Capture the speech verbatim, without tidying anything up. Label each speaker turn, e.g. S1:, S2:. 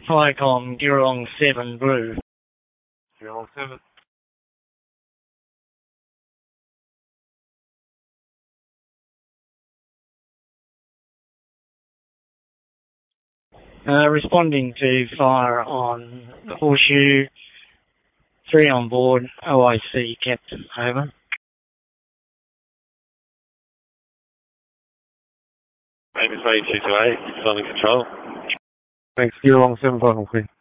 S1: Flycom, Geelong seven Blue.
S2: Geelong seven.
S1: Uh, responding to fire on the Horseshoe, three on board, O I C Captain, over.
S2: Amos eight two two eight, Sun Control. Thanks, Geelong seven Final Queen.